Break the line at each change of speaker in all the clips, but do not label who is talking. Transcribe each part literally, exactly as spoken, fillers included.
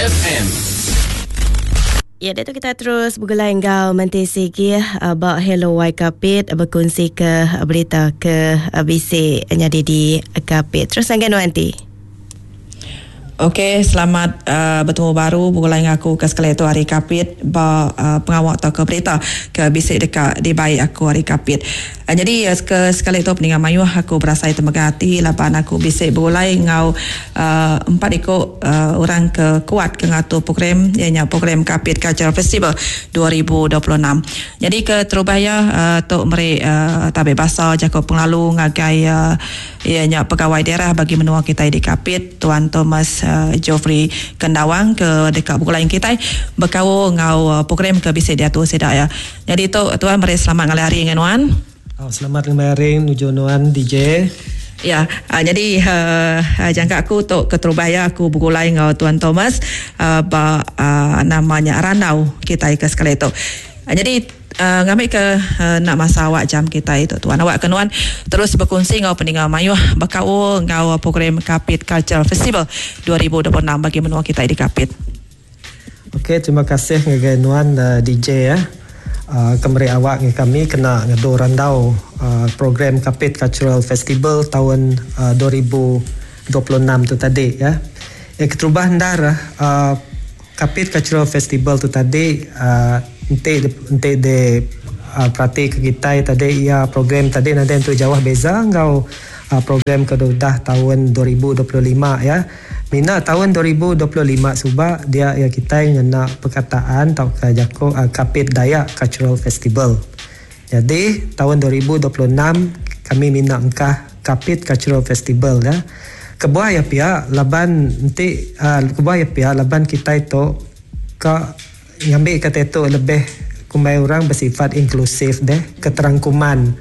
F M.
Ya, Dato' kita terus bergulai engkau mentisigi about Hello Wai Kapit berkongsi ke berita ke bisik nyadi di Kapit. Terus angin nanti.
Okey, selamat uh, bertemu baru bergulai dengan aku ke sekali tu hari Kapit ba uh, pengawal atau ke berita ke bisik dekat di baik aku hari Kapit. Uh, jadi uh, ke sekali tu peningan mayuh aku berasa tenaga hati lapan aku bisik bergulai ngau uh, empat ikut uh, orang ke kuat ke ngatu program ianya program Kapit Cultural Festival dua ribu dua puluh enam. Jadi ke Terubaya uh, tok meri uh, tabik bahasa jago penglalu ngagai uh, ianya pegawai daerah bagi menua kita di Kapit Tuan Thomas Uh, Geoffrey Kendawang ke dekat buku lain kita berkau ngau uh, program ke bisik dia tu sedak ya. Jadi tu tuan mari selamat ngalih hari dengan Wan.
Oh, selamat ngalih hari nuju Nuan D J.
Ya, uh, jadi uh, uh, jangka aku tok ke Terubaya aku buku lain ngau Tuan Thomas uh, ba, uh, namanya Ranau kita ke sekali tu. Uh, jadi Uh, ngambil ke uh, nak masa awak jam kita itu tuan awak kenuan terus berkongsi ngau peninggal mayuh bakau ngau program Kapit Cultural Festival dua ribu dua puluh enam bagi menua kita di Kapit.
Okey, terima kasih ngai nuan uh, D J ya. Uh, kembali awak ngai kami kena ngado randau uh, program Kapit Cultural Festival tahun uh, dua ribu dua puluh enam tu tadi ya. Yang keterubah ndar uh, Kapit Cultural Festival tu tadi uh, Nanti nanti de uh, perhati ke kita tadi ya program tadi nanti untuk jawab beza ngau uh, program kedua tahun dua ribu dua puluh lima ya. Mina tahun dua ribu dua puluh lima suba dia ya kita ngena perkataan tau ke jako uh, Kapit Dayak Cultural Festival. Jadi tahun dua ribu dua puluh enam kami mina engkah Kapit Cultural Festival ya. Kebuah ya pihak laban nanti uh, kebuah ya pihak laban kita itu ke ngambil kata itu lebih kumai orang bersifat inklusif deh, keterangkuman.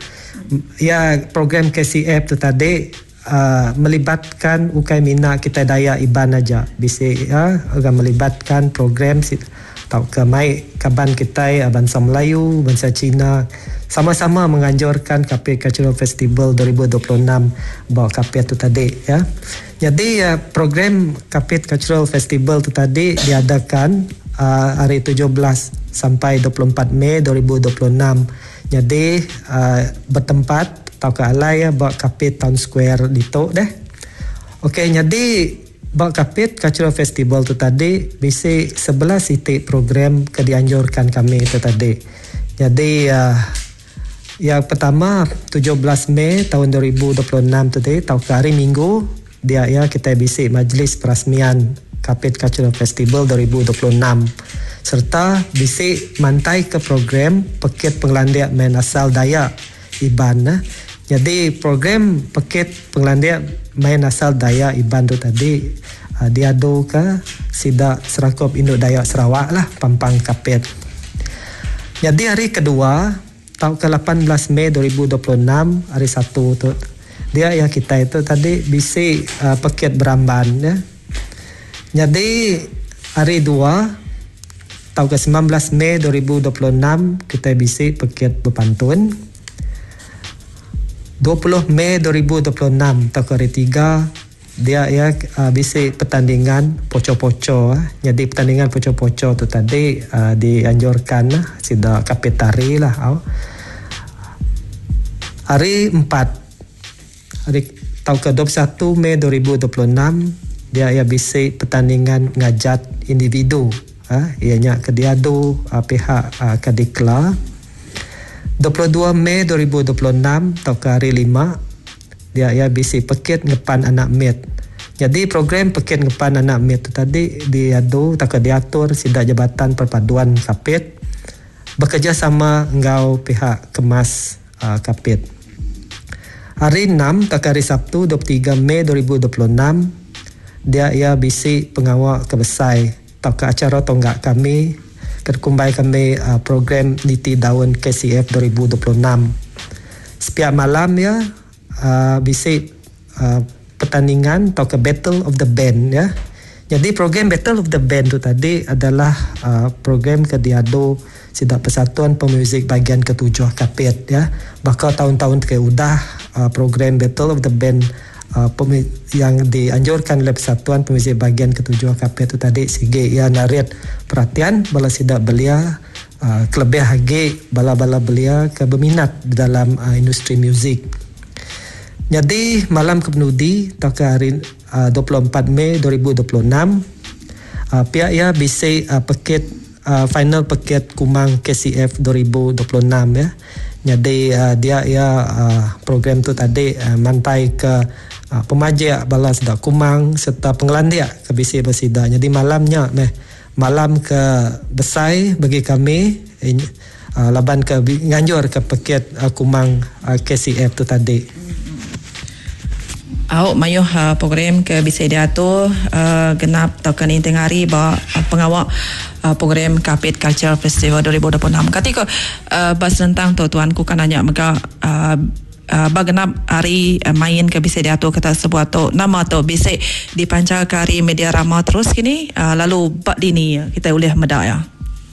Ya program K C F tu tadi uh, melibatkan ukai mina kita daya iban aja. Bisa ya agak melibatkan program tau ke mai kaban kita bangsa Melayu, bangsa Cina sama-sama menganjurkan Kapit Cultural Festival dua ribu dua puluh enam bawa Kapit tu tadi ya. Jadi uh, program Kapit Cultural Festival tu tadi diadakan Uh, hari tujuh belas sampai dua puluh empat Mei dua ribu dua puluh enam. Jadi uh, bertempat tau ke alai ya bawa Kapit Town Square dito deh. Okey, jadi bawa Kapit Cultural Festival tu tadi bisa sebelah titik program ke dianjurkan kami itu tadi. Jadi uh, yang pertama tujuh belas Mei tahun dua ribu dua puluh enam tu tadi tau ke hari Minggu dia ya kita bisa majlis perasmian Kapit Cultural Festival dua ribu dua puluh enam serta bisik mantai ke program Pekit Pengelandiak Main Asal Dayak Iban. Nah. Jadi program Pekit Pengelandiak Main Asal Dayak Iban tu tadi uh, diadu ke Sida Serakup Induk Dayak Sarawak lah Pampang Kapit. Jadi hari kedua tahun ke lapan belas Mei dua ribu dua puluh enam hari Sabtu tu dia ya kita itu tadi bisik uh, Pekit Beramban ya. Jadi hari dua tahun ke sembilan belas Mei dua ribu dua puluh enam kita bisik Pekit Berpantun. dua puluh Mei dua ribu dua puluh enam tahun ke hari tiga dia ya uh, bisik pertandingan poco-poco. Uh. Jadi pertandingan poco-poco tu tadi uh, dianjurkan uh, sida Kapit Tari lah. Uh. Hari empat hari tahun ke dua puluh satu Mei dua ribu dua puluh enam dia ya bisik pertandingan ngajat individu ha ianya kediadu uh, pihak uh, Kadikla. dua puluh dua Mei dua ribu dua puluh enam atau ke hari lima dia ya bisik Pekit Ngepan Anak Mit. Jadi program Pekit Ngepan Anak Mit tu tadi diadu tak diatur sida Jabatan Perpaduan Kapit bekerja sama ngau pihak Kemas uh, Kapit. Hari enam tak hari Sabtu dua puluh tiga Mei dua ribu dua puluh enam dia ia bisik pengawal kebesai atau ke acara tonggak kami kerkumbai kami uh, program Niti Daun K C F dua ribu dua puluh enam. Setiap malam ya uh, bisik uh, pertandingan atau ke Battle of the Band ya. Jadi program Battle of the Band tu tadi adalah uh, program ke diadu sida Persatuan Pemuzik bagian ketujuh Kapit ya. Bakal tahun-tahun ke udah uh, program Battle of the Band uh, pemi- yang dianjurkan oleh Persatuan Pemerintah Bahagian Ketujuh Kapit tu tadi sigi ia narik perhatian bala sidak belia uh, kelebih hagi bala-bala belia ke berminat dalam uh, industri muzik. Jadi malam kepenudi atau ke hari uh, dua puluh empat Mei dua ribu dua puluh enam uh, pihak ia bisik uh, paket uh, final paket Kumang K C F dua ribu dua puluh enam ya. Jadi uh, dia ya uh, program tu tadi uh, mantai ke uh, pemajak bala sedak Kumang serta pengelandia ke bisi bersida. Jadi malamnya meh malam ke besai bagi kami uh, laban ke nganjur ke paket uh, Kumang uh, K C F tu tadi.
Awak mayuh uh, program ke bisa diatur uh, genap atau ke ninteng hari bahawa uh, pengawak uh, program Kapit Cultural Festival dua ribu dua puluh enam. Ketika uh, bas tentang tu tuan ku kan nanya maka uh, uh, bagenap hari uh, main ke bisa diatur kata sebuah tu nama tu bisa dipancar ke hari media ramah terus kini uh, lalu bak dini kita boleh medak ya.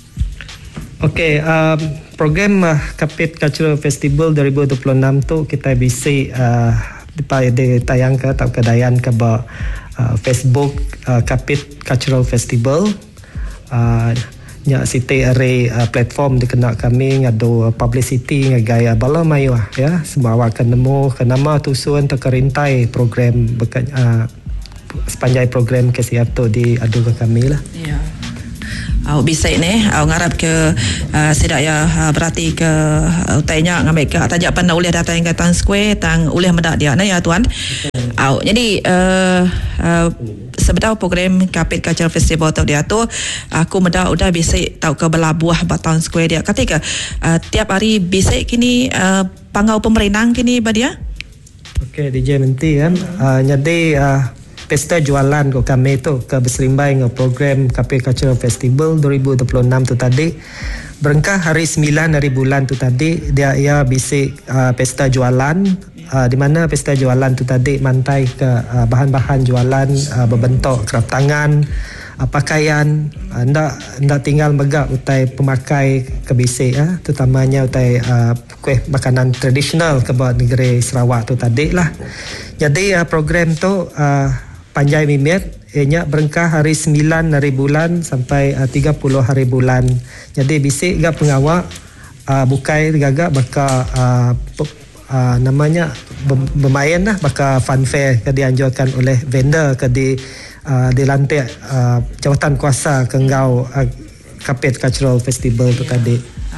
Okey, um, program uh, Kapit Cultural Festival dua ribu dua puluh enam tu kita bisa uh, ditayang ke atau kedayan ke ba uh, Facebook uh, Kapit Cultural Festival uh, nya siti array uh, platform dikenal kami ngado publicity ngagaya bala mayu ya semua awak akan nemu ke nama tusun terkerintai program bekan, uh, sepanjang program K C F tu diadu ke kami lah.
Ya. Yeah. Awak bisa ni, awak ngarap ke uh, sedak ya uh, berarti ke uh, utainya ngambil ke tajak pandai oleh datang ke Town Square tang oleh medak dia nah ya tuan. Awak jadi uh, uh, sebetul program Kapit Cultural Festival tu dia tu aku medak udah bisa tahu ke belabuah ba Town Square dia. Ketika uh, tiap hari bisa kini uh, pangau pemerintah kini ba dia.
Okey D J Menti kan. Uh, jadi uh, pesta jualan ko kami tu ke berselimbang dengan program Kapit Cultural Festival dua ribu dua puluh enam tu tadi berengkah hari sembilan hari bulan tu tadi dia ia bisik uh, pesta jualan uh, di mana pesta jualan tu tadi mantai ke uh, bahan-bahan jualan uh, berbentuk kerap tangan uh, pakaian uh, ndak ndak tinggal megak utai pemakai ke bisik uh, terutamanya utai uh, kuih makanan tradisional ke negeri Sarawak tu tadi lah. Jadi uh, program tu uh, panjai mimit ianya berengkah hari sembilan hari bulan sampai uh, tiga puluh hari bulan. Jadi bisik gak pengawak uh, bukai gagak baka uh, uh, namanya bermain lah baka fun fair ke dianjurkan oleh vendor ke di uh, dilantik uh, jawatan kuasa kenggau uh, Kapit Cultural Festival tu tadi.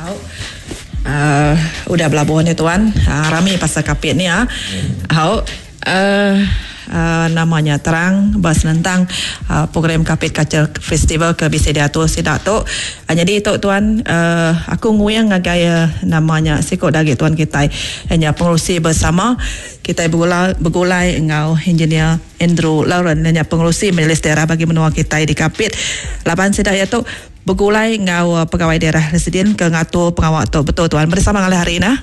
Uh, udah belabuhan ni tuan. Uh, rami pasal Kapit ni ah. Uh. Uh, Uh, namanya terang bahas tentang uh, program Kapit Cultural Festival ke bisa diatur sidak tu. Uh, jadi tu tuan uh, aku nguyang ngagaya namanya sikok dagi tuan kita hanya pengurusi bersama kita bergulai bergulai engau engineer Andrew Lauren hanya pengurusi majlis daerah bagi menua kita di Kapit. Lapan sidak ya tu bergulai engau uh, pegawai daerah residen ke ngatur pengawal tu betul tuan bersama ngalih hari ini.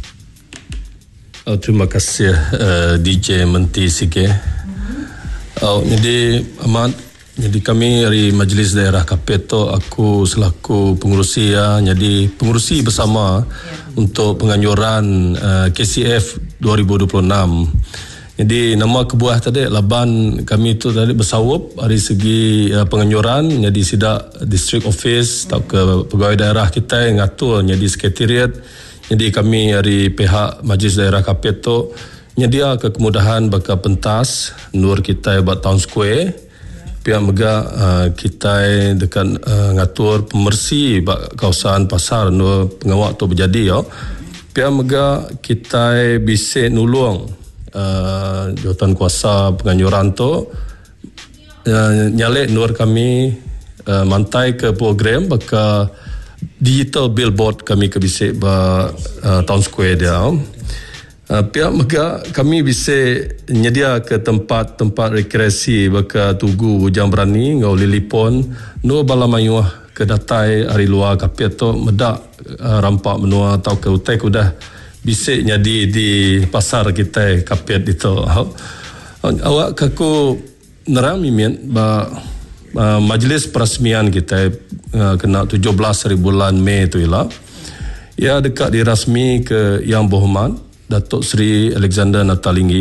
Oh, terima kasih uh, D J Menti Sige. Oh, jadi amat jadi kami dari Majlis Daerah Kapit tu aku selaku pengurusi ya. Jadi pengurusi bersama yeah. untuk penganjuran uh, K C F dua ribu dua puluh enam. Jadi nama kebuah tadi laban kami tu tadi bersawup dari segi uh, penganjuran jadi sidak district office atau ke pegawai daerah kita yang ngatur jadi sekretariat. Jadi kami dari pihak Majlis Daerah Kapit tu nyedia ke kemudahan baka pentas nur kita buat Town Square. Pihak mega uh, kita dekat uh, ngatur pemersi bak kawasan pasar nur pengawak tu berjadi ya. Pihak mega kita bisa nulung uh, jawatan kuasa penganjuran tu uh, nyalek nur kami uh, mantai ke program baka digital billboard kami ke bisik ba uh, Town Square dia. Uh, pihak mega kami bisa nyedia ke tempat-tempat rekreasi baka tugu Bujang Berani ngau Lilipon no balamayuah ke datai hari luar Kapit tu medak uh, rampak menua atau ke utai kudah bisik nyadi di pasar kita Kapit itu. Uh, awak kaku nerang mimin ba uh, majlis perasmian kita uh, kena tujuh belas hari bulan Mei tu ialah ia dekat dirasmi ke Yang Berhormat Datuk Seri Alexander Natalinggi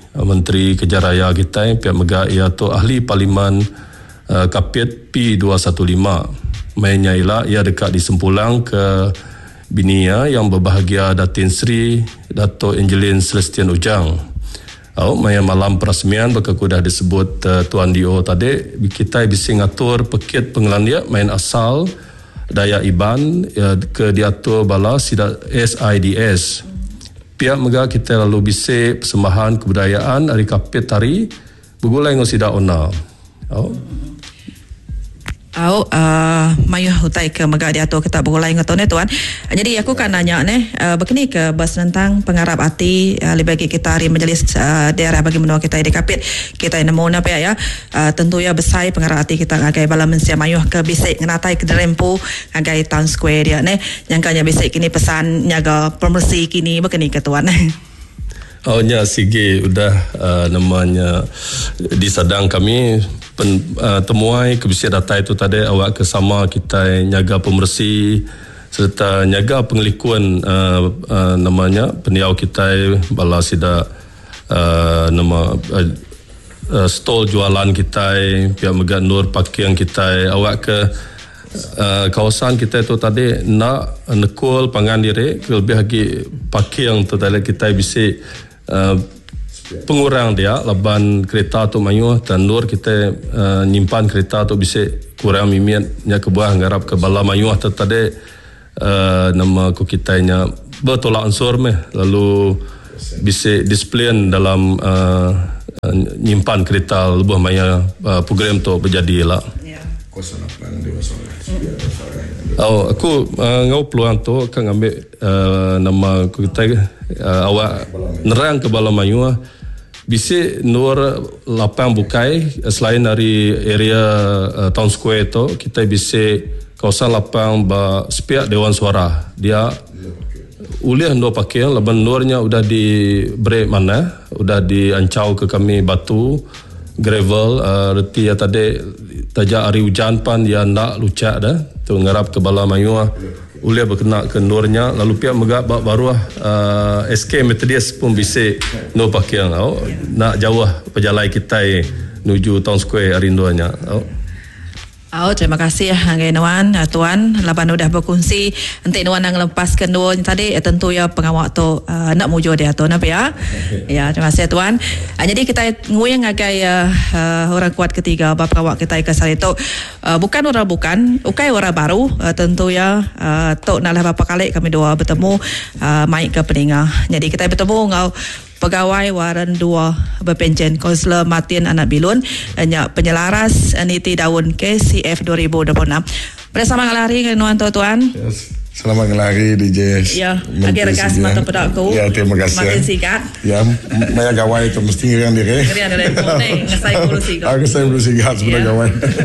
uh, Menteri Kerja Raya kita pihak megah ia tu ahli Parlimen uh, Kapit P dua satu lima. Mainnya ialah ia dekat di Sempulang ke Binia yang berbahagia Datin Sri Dato' Angelin Celestian Ujang. Oh, main malam perasmian berkaku dah disebut uh, Tuan Dio tadi, kita bisa ngatur pekit pengelan dia main asal daya iban uh, ke diatur bala sida S I D S. Pihak megah kita lalu bisa persembahan kebudayaan hari kapit tari bergulai dengan sida ona. Oh.
Au uh, mayu hutai ke megah dia tu kita berulai dengan tuan tuan. Jadi aku kan nanya ni uh, begini ke bas tentang pengarap hati uh, lebih bagi kita hari majlis uh, daerah bagi menua kita di Kapit kita nemu apa ya uh, tentu ya besai pengarap hati kita ngagai bala mensia mayu ke bisik ngenatai ke derempu ngagai town square dia ni yang kanya bisik kini pesan nyaga pemersi kini begini ke tuan.
Oh nya sige udah uh, namanya di Sadang kami pen, uh, temuai kebisian data itu tadi awak kesama kita nyaga pemersi serta nyaga pengelikuan uh, uh, namanya peniau kita bala sida uh, nama uh, uh, stol jualan kita pihak megah nur parking kita awak ke Uh, kawasan kita itu tadi nak nekul pangan diri lebih lagi parking tu tadi kita bisa uh, pengurang dia laban kereta tu mayu dan nur kita uh, nyimpan kereta tu bisa kurang mimitnya ke buah ngarap ke bala mayu tu tadi uh, nama ku kitanya bertolak unsur meh lalu bisa disiplin dalam uh, uh, nyimpan kereta lebih maya uh, program tu berjadi lah. Oh, aku uh, ngau peluang tu akan ambil uh, nama aku kita uh, awak nerang ke bala mayu bisi nur lapang bukai selain dari area uh, town square tu kita bisi kawasan lapang ba sepiak Dewan Suara dia ulih no pakai laban nurnya udah di break mana udah diancau ke kami batu gravel uh, reti ya tadi tajak hari hujan pan dia nak lucak dah tu ngarap ke bala mayu ulia berkena ke nurnya lalu pihak megah baru uh, S K Methodist pun bisa no pakai oh, nak jauh perjalanan kita menuju Town Square hari duanya oh.
Oh, terima kasih Anggai Nuan, Tuan. Laban udah berkongsi nanti Nuan yang lepaskan dua tadi eh, tentu ya pengawak tu uh, nak mujo dia tu nabi ya. Ya, terima kasih Tuan. Uh, jadi kita nguyang agai uh, uh, orang kuat ketiga bapa pengawak kita ke sari tu uh, bukan orang bukan, ukai orang baru uh, tentu ya uh, tu nak lah berapa kali kami dua bertemu uh, mai ke peninga. Jadi kita bertemu ngau Pegawai Waran dua berpenjen Konselor Martin Anak Bilun penyelaras Niti Daun K C F dua ribu dua puluh enam. Bersama ngelari Nuan tuan.
Yes. Selamat ngelari D J.
Ya, agak rekas mata pedakku.
Ya, terima kasih.
Makin sikat.
Ya, maya gawai itu mesti ngerian diri.
Ngerian diri. Boleh, ngesai bulu sikat.
Aku saya bulu sikat sebenarnya gawai.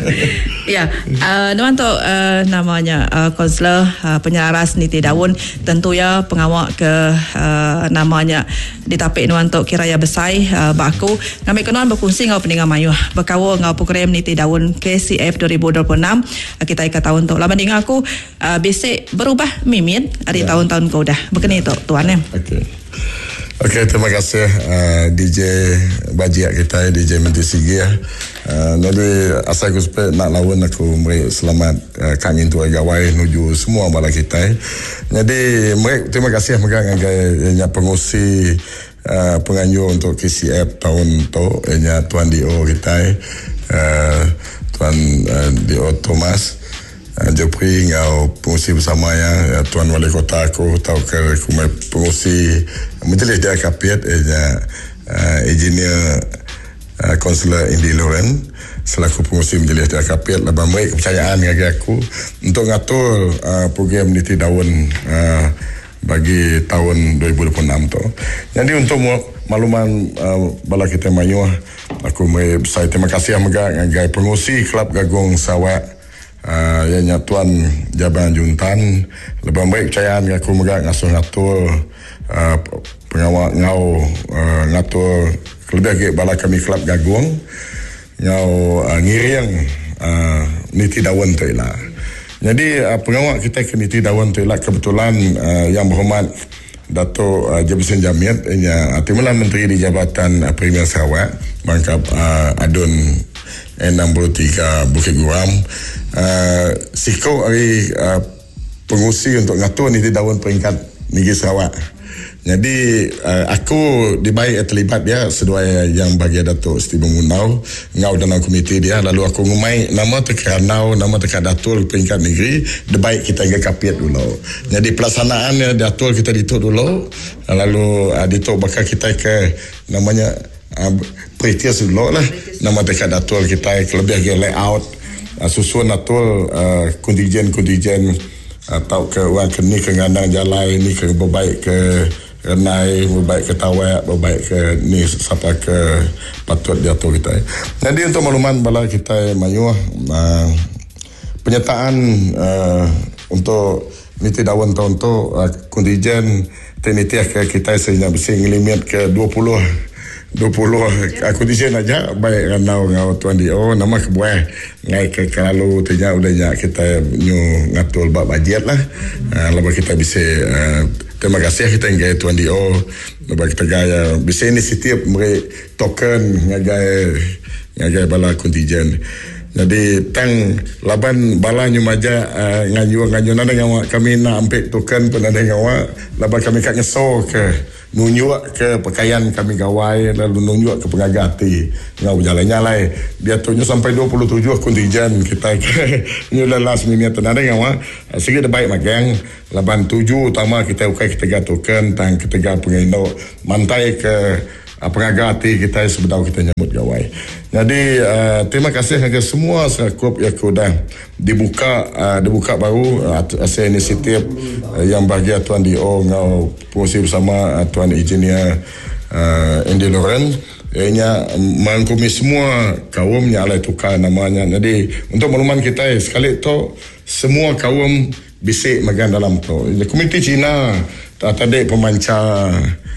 Ya, uh, Nuan tu uh, namanya uh, Konselor uh, penyelaras Niti Daun. Tentu ya pengawak ke uh, namanya ditapik Nuan tu kiraya besai uh, baku. Kami ke Nuan berkongsi ngau peningan mayu. Berkawa ngau program Niti Daun K C F dua ribu dua puluh enam. Uh, kita ikat tahun tu. Laban dengan aku uh, basic berubah mimit hari ya. Tahun-tahun kau dah begini tu tuan ya.
Okey. Okey, terima kasih uh, D J bajiak kita D J Menteri Sigi ya. Uh, jadi asal aku sepet nak lawan aku meri selamat uh, kami tu gawai menuju semua bala kita. Jadi meri terima kasih mereka ngagai pengusi uh, penganjur untuk K C F tahun tu nya Tuan Dio kita uh, Tuan uh, Dio Thomas. Uh, Jepri ngau pengusi bersama ya Tuan Wali Kota aku tahu ke kumai pengusi majlis dia Kapit eh uh, engineer uh, Konselor Indi Loren selaku pengusi majlis dia Kapit lebih baik kepercayaan bagi aku untuk ngatur uh, program Niti Daun uh, bagi tahun dua ribu dua puluh enam tu. Jadi untuk makluman uh, bala kita mayu aku mai saya terima kasih mereka ngagai pengusi Kelab Gagung Sarawak Uh, ianya Tuan Jabatan Juntan lebih baik percayaan aku mereka ngasuh ngatur uh, pengawal ngau uh, ngatur lebih lagi bala kami Kelab Gagung ngau uh, ngiriang uh, Niti Daun tu ialah. Jadi uh, pengawal kita ke Niti Daun tu ialah kebetulan uh, yang berhormat Datuk uh, Jabatan Jamiat nya Timbalan Menteri di Jabatan uh, Premier Sarawak Bangkap uh, Adun enam puluh tiga Bukit Guram uh, Siko hari uh, pengusi untuk ngatur ni daun peringkat Negeri Sarawak. Jadi uh, aku dibaik terlibat dia sesuai yang bagi Datuk Siti Munau ngau dalam komiti dia, lalu aku ngumai nama terkeranau nama terkat Datul peringkat negeri dibaik kita ke Kapit dulu. Jadi pelaksanaan Datul kita dituk dulu, lalu uh, dituk bakal kita ke namanya uh, Pretias dulu lah, nama terkat Datul kita lebih ke layout uh, susun Datul uh, kontijen-kontijen atau ke orang ke ni ke ngandang jalan ni ke berbaik ke Renai, berbaik ke Tawak, berbaik ke ni sampai ke patut diatur kita. Jadi untuk makluman bala kita mayu uh, penyertaan uh, untuk niti dawan tahun tu uh, kontijen teknik ke kita sehingga bisa ngelimit ke dua puluh dua puluh kontijen aja baik Ranau ngau tuan dio nama kebuah ngai ke kalau tanya udahnya kita nyu ngatur bab bajet lah uh, lepas kita bisa uh, terima kasih kita ngai tuan dio lepas kita gaya bisa ini setiap beri token ngagai ngagai bala kontijen. Jadi tang laban bala nyu maja uh, nganyu nganyu nada ngawa kami nak ambil token pun ada ngawa laban kami kat ngeso ke nunjuk ke pakaian kami gawai lalu nunjuk ke pengagati ngau jalannya lai dia tunjuk sampai dua puluh tujuh kontijen kita ke nyu last minute nada ngawa sikit baik magang laban tujuh utama kita ukai kita token tang kita pengino mantai ke pengagati kita sebetulnya kita nyambut gawai. Jadi uh, terima kasih kepada semua sekup yang sudah dibuka uh, dibuka baru uh, asal inisiatif uh, yang bahagia Tuan Dio ngau pengusi bersama uh, Tuan Engineer uh, Andy Loren ianya merangkumi semua kaum yang alai tukar namanya. Jadi untuk makluman kita sekali tu semua kaum bisik magan dalam tu. Komuniti Cina tadi pemancar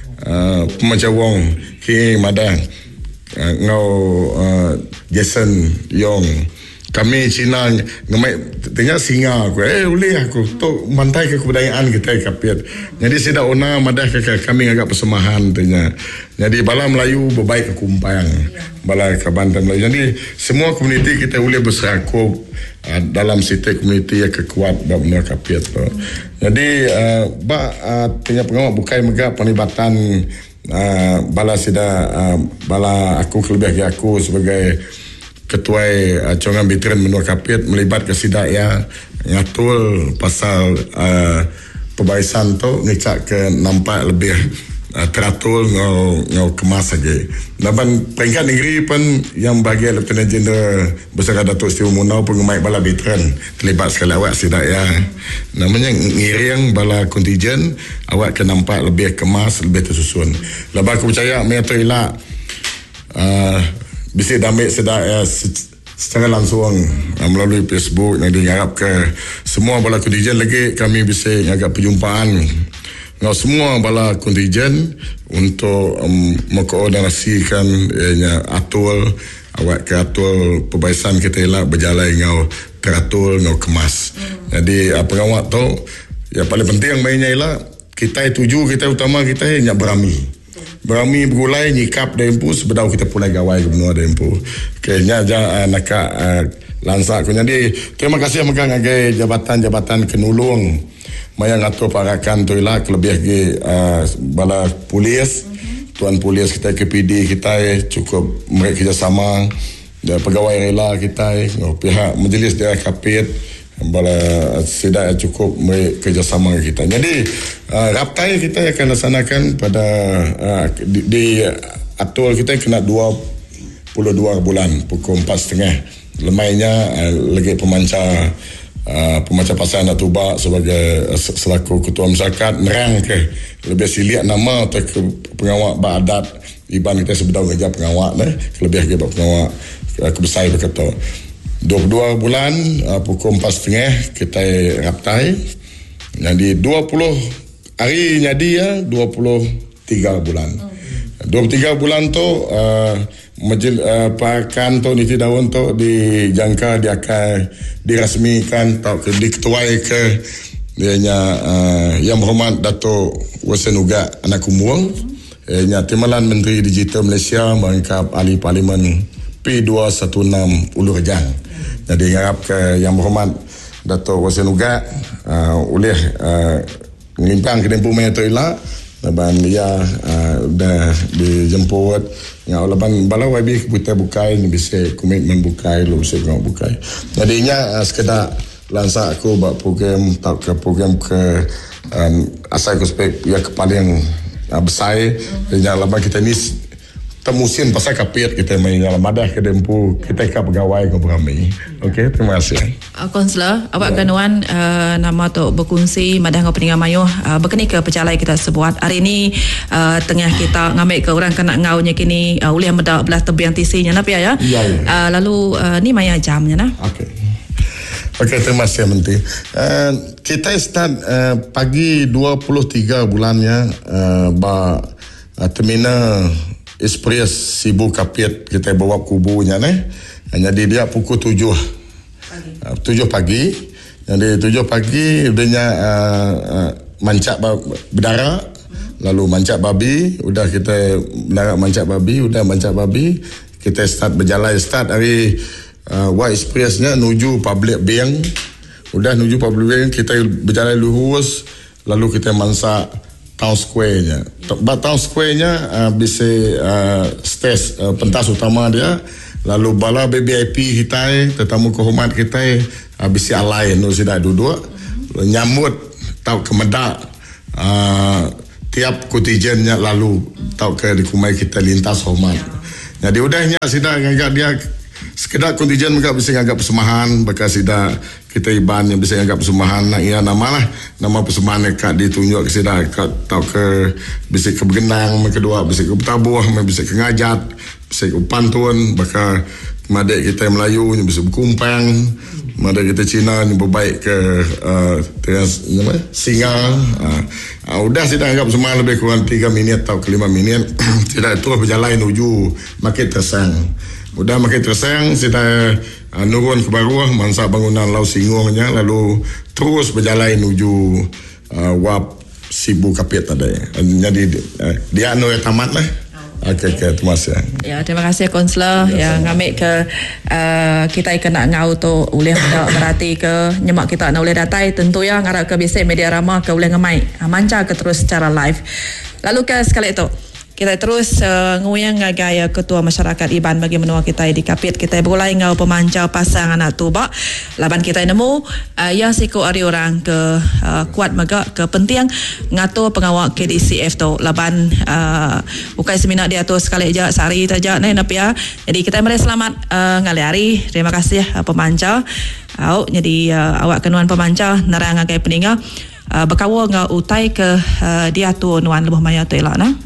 uh, pemancar wong ki madang uh, ngau uh, Jason Yong kami Cina ngemai tengah singa aku eh boleh aku tu mantai ke kebudayaan kita Kapit. Jadi sida ona madah ke kami agak persemahan tanya. Jadi bala Melayu berbaik ke Kumpang, bala ke Banten Melayu. Jadi semua komuniti kita boleh berserakup uh, dalam setiap komuniti yang kekuat dalam benar Kapit tu. Jadi uh, ba uh, tengah pengawal bukai megak penglibatan uh, bala sida uh, bala aku kelebih aku sebagai Ketua uh, Congan Veteran Menua Kapit melibat ke sidak ya ngatul pasal uh, perbaisan tu ngecak ke nampak lebih uh, teratur ngau ngau kemas saja. Laban peringkat negeri pun yang bagi Lieutenant General Besar Datuk Seri Munau pengemai bala veteran terlibat sekali awak sidak ya. Namanya ngiring bala kontijen awak ke nampak lebih kemas, lebih tersusun. Laban aku percaya mengatur elak uh, bisa damai sedar ya, secara langsung uh, melalui Facebook yang diharap ke semua bala kontijen lagi kami bisa agak perjumpaan ngau semua bala kontijen untuk um, mengkoordinasikan eh, atur awak ke atur perbaisan kita elak berjalan ngau teratur ngau kemas. Hmm. Jadi apa uh, awak tahu yang paling penting yang mainnya elak kita tuju kita utama kita yang berami. Berami bergulai nyikap dempu sebedau kita pulai gawai ke benua dempu. Kayaknya aja uh, nak uh, lansak aku. Jadi terima kasih megang agai jabatan-jabatan kenulung maya ngatur parakan tu lah lebih lagi uh, bala polis, tuan polis kita K P D kita cukup mereka kerjasama dan pegawai rela kita uh, pihak majlis daerah Kapit bala sidak cukup mereka kerjasama kita. Jadi uh, raptai kita akan laksanakan pada uh, di, di atur kita kena dua puluh dua bulan pukul empat setengah. Lemainya uh, lagi pemancar uh, pemancar pasal nak tuba sebagai uh, selaku ketua masyarakat nerang ke lebih siliak nama atau ke pengawal badat iban kita sebetulnya kerja pengawal eh lebih lagi pengawal uh, kebesar berkata dua puluh dua bulan uh, pukul empat setengah kita raptai. Jadi dua puluh hari jadi ya dua puluh tiga bulan. dua puluh tiga bulan tu uh, majlis uh, pakan tu niti daun tu dijangka dia akan dirasmikan atau ke diketuai ke dia nya uh, Yang Berhormat Dato' Wasen Uga Anak Kumul, eh, nya Timbalan Menteri Digital Malaysia merangkap ahli Parlimen P dua satu enam Ulu Rejang. Jadi harap ke Yang Berhormat Dato' Wasen Uga uh, oleh uh, mengimpang ke Dempu Maya Toila laban dia uh, dah dijemput ngau laban balau wabi kita bukai ni bisa komitmen bukai lu bisa ngau bukai. Jadinya uh, sekedar lansa aku buat program tak ke program ke um, asal aku spek ya kepaling uh, besar dan laban kita ni temusin pasal kapit kita main dalam madah ke Dempu kita ke pegawai ke beramai. Okey, terima kasih.
Uh, Kaunselor, awak ya. Ganuan uh, nama tu berkongsi madah ngau peningan mayuh uh, berkini ke pejalai kita sebuat. Hari ini uh, tengah kita ngambil ke orang kena ngau nya kini uh, ulih medak belah tebiang tisinya na pia ya.
Ya, ya.
Uh, lalu uh, ni maya jamnya na.
Okey. Okey, terima kasih Menteri. Uh, kita start uh, pagi dua puluh tiga bulannya uh, ba uh, terminal Express Sibu Kapit kita bawa kubunya ni. Jadi dia pukul tujuh pagi. Uh, tujuh pagi. Jadi tujuh pagi udahnya uh, uh, mancak berdarah, lalu mancak babi, udah kita berdarah mancak babi, udah mancak babi, kita start berjalan start dari Uh, White Expressnya nuju Public Bank. Udah nuju Public Bank kita berjalan lurus, lalu kita mansak Town Square-nya. Ya. Town Square-nya uh, bisa uh, stage uh, pentas utama dia. Lalu bala B B I P kita, tetamu kehormat kita uh, bisa alai nu sudah duduk. Uh-huh. Nyambut tau ke medak uh, tiap kontingennya lalu tau ke di kumai kita lintas hormat. Ya. Jadi udahnya sudah agak dia sekedar kontingen mereka bisa anggap persembahan, bekas sida kita iban yang bisa anggap persembahan nak ia nama lah nama persembahan dekat ditunjuk ke sida kat tau ke bisa ke bergenang, kedua bisa ke bertabuh, bisa ke ngajat, bisa ke pantun, bakal madek kita Melayu yang bisa berkumpang, madek kita Cina yang berbaik ke uh, nama singa. Uh, uh, udah sida anggap persembahan lebih kurang tiga minit atau ke lima minit tidak terus berjalan menuju Market Tersang. Udah makin tersayang kita uh, nurun ke bawah mansa bangunan Lau Singungnya, lalu terus berjalan menuju uh, Wap Sibu Kapit tadi. Jadi uh, dia anu yang tamat lah. Okey, okay, terima kasih.
Ya, terima kasih Kaunselor yang ngambil ke uh, kita kena ngau tu boleh berarti ke nyemak kita nak boleh datai tentu ya ngarap ke bisik media ramah ke boleh ngemai manca ke terus secara live. Lalu ke sekali itu kita terus uh, nguyang gaya Ketua Masyarakat Iban bagi menua kita di Kapit. Kita berulai ngau pemancau pasang anak tuba. Laban kita nemu uh, ya siku ari orang ke uh, kuat maga ke penting ngatur pengawal K D C F tu. Laban uh, bukai seminar dia tu sekali aja sehari saja nah nap ya. Jadi kita mari selamat uh, ngali hari. Terima kasih uh, pemancau. Au jadi uh, awak kenuan pemancau nerang ngagai peninga uh, berkawa ngau utai ke uh, dia tu nuan lebih maya tu elak nah.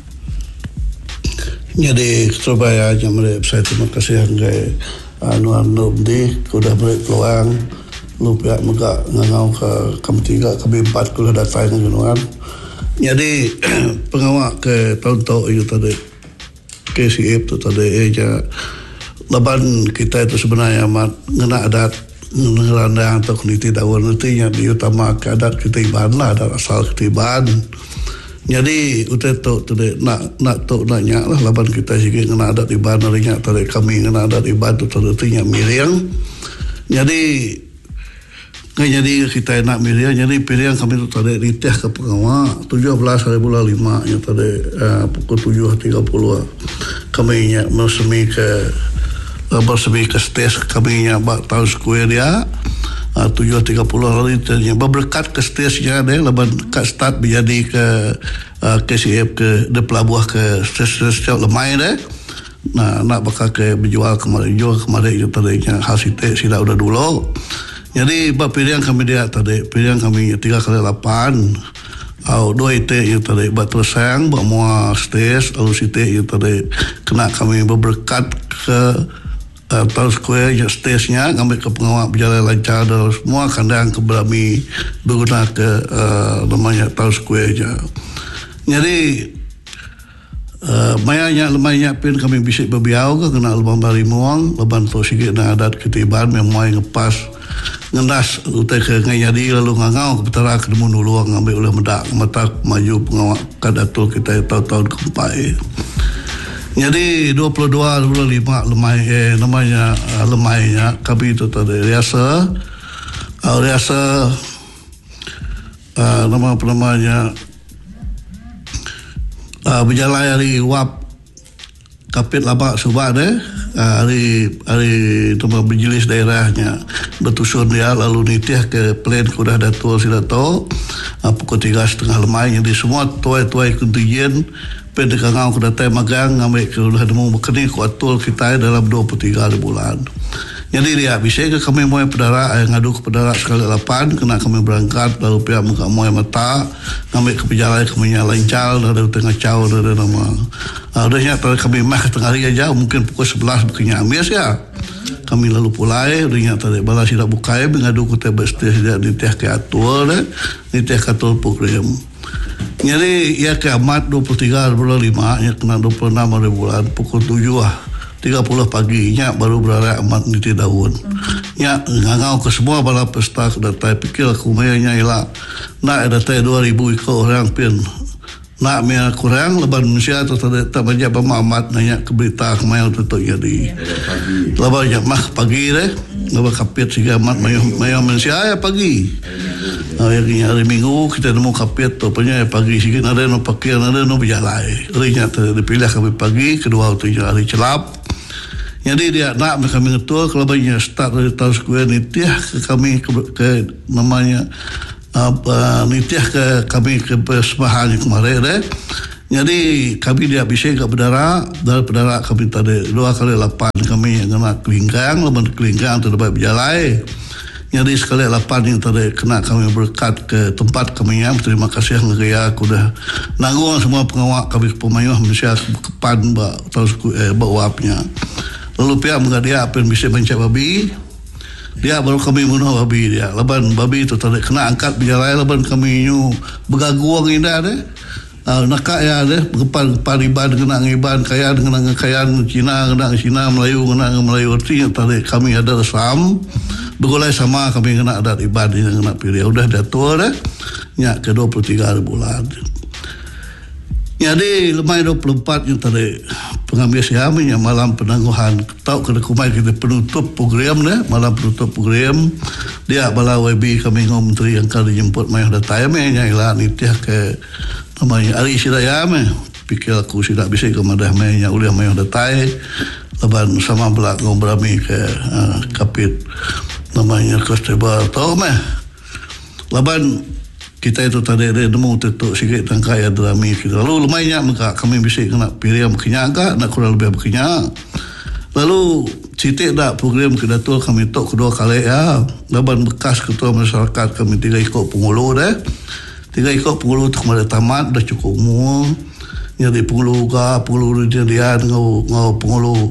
Jadi Surabaya yang mereka saya terima kasih anggai anuan nom di kuda mereka peluang lupa mereka ngangau ke kami tiga kami empat kuda datang anuan. Jadi pengawal ke tahun-tahun itu tadi K C F itu tadi aja laban kita itu sebenarnya amat ngena adat ngerandang atau komuniti dawan nantinya diutama ke adat kita Iban lah, adat asal kita Iban. Jadi utai tu tadi nak nak tu nanya lah laban kita sikit kena adat Iban narinya tadi kami kena adat Iban tu tadi tinya miriang. Jadi kan jadi kita nak miriang jadi miriang kami tu tadi diteh ke pengawal tujuh belas hari bulan lima yang tadi uh, pukul tujuh tiga puluh kami nya bersemi ke uh, bersemi ke stage kami nya bak tahun square dia. Uh, tujuh tiga puluh hari ternyata berberkat ke stasiunnya deh leban kat start menjadi ke uh, K C F ke de pelabuh ke stasiun lemai deh. Nah nak bakal ke berjual kemarin jual kemarin itu tadinya hasil teh sudah udah dulu. Jadi bab pilihan kami dia tadi pilihan kami tiga kali lapan. Au dua itu yang tadi batu sayang bawa stage lalu situ yang tadi kena kami berberkat ke Uh, Town Square yang stage-nya kami ke pengawal berjalan lancar dan semua kandang keberami berguna ke uh, namanya Town Square je. Jadi uh, mayanya lemahnya pun kami bisik berbiau ke kena leban bari muang leban tu sikit dan adat ketiban memang ngepas ngenas utai ke ngayadi lalu ngangau ke petara ke demu nuluang ngambil oleh medak mata maju pengawak kadatul kita tahun-tahun keempat. Jadi dua puluh dua, dua puluh lima lemai eh, namanya uh, lemainya kami itu tadi riasa uh, riasa uh, nama apa namanya uh, berjalan hari wap kapit labak subak deh hari hari tempat berjelis daerahnya bertusun dia lalu nitih ke plan kuda datul silato uh, pukul tiga setengah lemai. Jadi semua tuai-tuai kontingen pendekangau kuda tai magang ngambil ke ulah demu berkening kuatul kita dalam dua puluh tiga bulan. Jadi dia bisa ke kami moy pedara eh, ngadu ke pedara sekali lapan kena kami berangkat lalu pihak muka moy mata ngambil ke pejalan kami lancar dari tengah caw dari nama adanya uh, kami mah tengah hari aja mungkin pukul sebelas berkenya amis ya kami lalu pulai adanya tadi balas tidak bukai ngadu ke tebas tidak diteh ke atur diteh ke atur program. Jadi ya kiamat dua puluh tiga, dua puluh lima ya kena dua puluh enam hari bulan pukul tujuh lah tiga puluh pagi nya baru berada amat niti daun nya ngangau ke semua bala pesta kedatai pikir aku mayanya ila nak datai dua ribu ikut orang pin nak mea kurang leban manusia tu tak banyak pemamat nanya ke berita kemai tu tu jadi leban banyak mah pagi deh leban kapit siga amat mayu mayu manusia ya pagi hari hari minggu kita nemu kapit tu punya pagi sikit ada no pakaian ada no berjalan rinya terpilih kami pagi kedua tu hari celap. Jadi dia nak kami ngetua kalau banyak start dari tahun sekian nitiah ke kami ke, ke namanya apa nitiah ke kami ke persembahan kemarin deh. Jadi kami dia bisa ke bedara dari bedara kami tadi dua kali lapan kami yang kena kelingkang leban kelingkang terdapat berjalan. Jadi sekali lapan yang tadi kena kami berkat ke tempat kami yang terima kasih negara aku dah nanggung semua pengawak kami pemain Malaysia kepan ba tahun eh bawapnya. Lalu pihak mengadia apa yang bisa mencap babi dia baru kami bunuh babi dia leban babi itu tadi kena angkat berjalan leban kami nyu bergaguang indah deh uh, nakak ya deh bergepan-gepan iban kena iban kaya dengan kekayaan Cina kena Cina Melayu kena Melayu artinya tadi kami ada Islam bergulai sama kami kena adat iban yang kena pilih udah datua deh nya ke dua puluh tiga bulan. Jadi lemai dua puluh empat yang tadi pengambil siamnya malam penangguhan tahu kena kumai kita penutup program deh malam penutup program dia bala W B kami ngom menteri yang kali jemput mai datang nya ila nitiah ke namanya Ari Sidaya me pikir aku sudah bisa ke madah mai nya ulah mai datang leban sama belak ngom berami ke uh, kapit namanya Constable tahu me leban kita itu tadi ada nemu tutup sikit tangkai drami kita lalu lumayan maka kami bisa kena pilih yang berkenyak agak nak kurang lebih berkenyak lalu sitik dah program kedatul kami tok kedua kali ya laban bekas ketua masyarakat kami tiga ikut pengulu deh tiga ikut pengulu tu kemarin tamat dah cukup umur jadi pengulu ke pengulu dia dia ngau ngau pengulu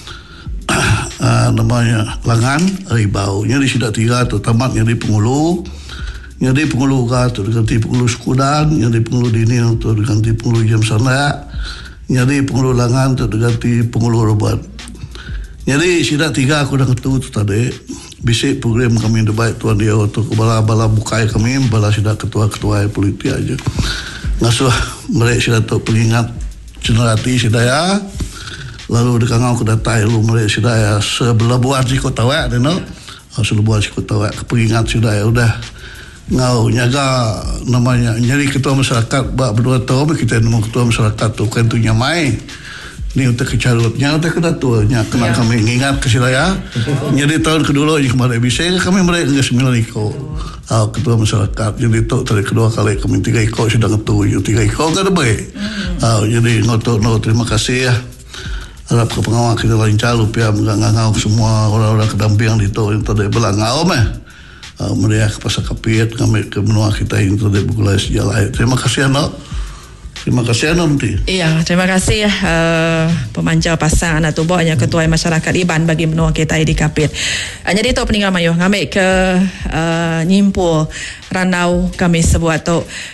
uh, namanya Langan Ribau jadi sudah tiga tu tamat jadi pengulu jadi pengulu ka tu diganti pengulu Skudan, jadi pengulu Dini tu diganti pengulu Jam Sana, jadi pengulu Langan tu diganti pengulu Robat. Jadi sudah tiga aku dah ketemu tu tadi. Bisik program kami yang baik tuan dia tu bala-bala bukai kami, bala sudah ketua-ketua politik aja. Ngasuh mereka sudah tu pengingat generasi sudah ya. Lalu dekangau ke datai lu mereka sudah ya sebelah buat si kota wak deh no. Sebelah buat si kota wak pengingat sudah ya udah. Ngau nyaga namanya jadi ketua masyarakat bak berdua tahun kita nemu ketua masyarakat tu kan tu nyamai ni untuk kecarutnya untuk kedatuanya kena ya. Kami ingat ke silaya jadi tahun kedua yang kemarin bisa kami mereka sembilan ikut uh, ketua masyarakat jadi tu tadi kedua kali kami tiga ikut sudah ketujuh tiga ikut kan baik uh, jadi ngotot no terima kasih ya harap ke pengawal kita lancar lupa ngangau semua orang-orang kedamping di tu yang tadi belangau meh Uh, mereka ke pasar kapit kami ke benua kita yang tadi bergulai sejalan. Terima kasih anak. Terima kasih anak nanti.
Iya, terima kasih uh, pemanja pasar anak tubuh yang ketua masyarakat Iban bagi benua kita di kapit. Uh, jadi itu peninggal mayu ngambil ke uh, nyimpul ranau kami sebuah tu.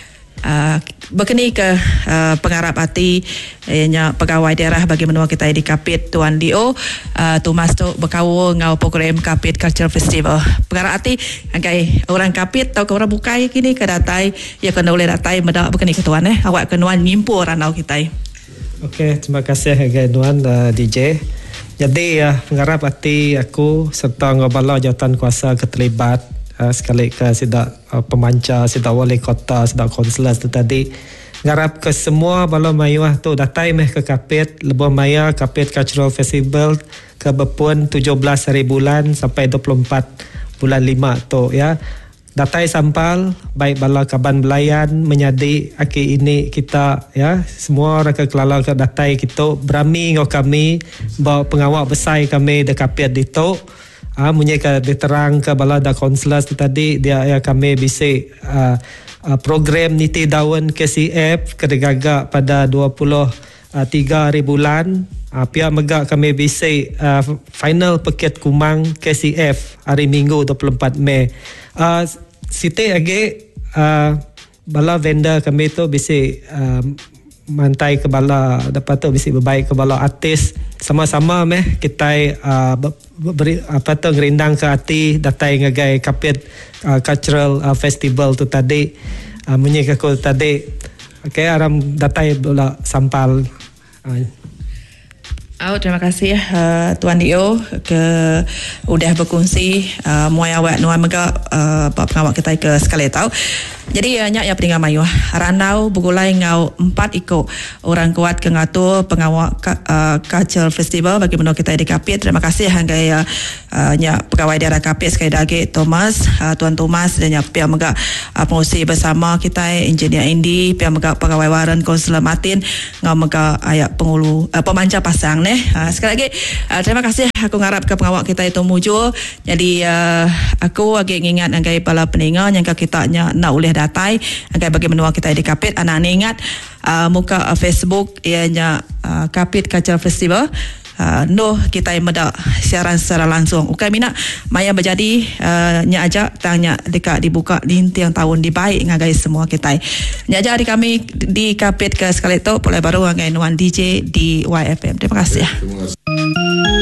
uh, berkeni ke uh, pengarap hati ianya pegawai daerah bagi menua kita di Kapit Tuan Leo uh, Thomas tu berkawa ngau program Kapit Cultural Festival. Pengarap hati angkai orang Kapit tau ke orang bukai kini ke datai ya kena boleh datai medak berkeni ke tuan eh awak kenuan nyimpu ranau kita.
Okey, terima kasih Tuan uh, D J. Jadi uh, pengarap hati aku serta ngobala jawatan kuasa keterlibat uh, sekali ke sidak uh, pemancar, sidak wali kota, sidak konsulat tu tadi ngarap ke semua bala mayuah tu datai meh ke Kapit Lebuh Maya Kapit Cultural Festival ke Bepun tujuh belas hari bulan sampai dua puluh empat bulan lima tu ya. Datai sampal baik bala kaban belayan menyadi aki ini kita ya semua orang ke kelala ke datai kita berami ngau kami bawa pengawal besar kami de Kapit dito ah munye ke diterang ke bala da konsulat tadi dia ya kami bisa uh, uh, program niti daun K C F kedegaga pada dua puluh tiga hari bulan uh, pihak megak kami bisa uh, final paket kumang K C F hari Minggu dua puluh empat Mei. Uh, Siti lagi uh, bala vendor kami tu bisa uh, mantai ke bala dapat tu bisa berbaik ke bala artis sama-sama meh kita uh, beri apa tu ngerindang ke hati datai ngagai Kapit uh, Cultural uh, Festival tu tadi uh, munyi aku tadi okey aram datai bola sampal uh.
Oh, terima kasih uh, Tuan Dio ke udah berkongsi uh, muai awak nuan mega uh, pengawak kita ke sekali tahu. Jadi uh, nyak ya peringah mayu ranau begulai ngau empat iko orang kuat ke ngatur pengawak uh, Cultural Festival bagi menua kita di Kapit. Terima kasih hanggai uh, uh, nyak pegawai daerah Kapit sekali lagi Thomas uh, Tuan Thomas dan nyak pihak mega uh, pengurusi bersama kita engineer Indi pihak mega pegawai waran konsulat Martin ngau mega ayak pengulu uh, pemancar pasang ne. Uh, sekali lagi uh, terima kasih aku ngarap ke pengawak kita itu mujur. Jadi uh, aku lagi ingat anggai pala pendengar yang kita nak oleh datai anggai bagi menua kita di Kapit anak ingat uh, muka uh, Facebook ianya uh, Kapit Cultural Festival. Uh, no kita yang medak siaran secara langsung. Ukai mina maya berjadi uh, nya ajak tanya dekat dibuka lintiang tahun dibaik ngagai semua kita. Nya ajak di kami di Kapit ke sekali tu boleh baru ngagai nuan D J di Y F M. Terima kasih.
Terima kasih.